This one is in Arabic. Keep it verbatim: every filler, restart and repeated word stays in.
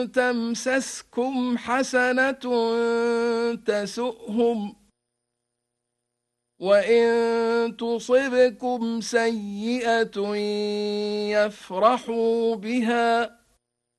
تمسسكم حسنة تسؤهم وإن تصبكم سيئة يفرحوا بها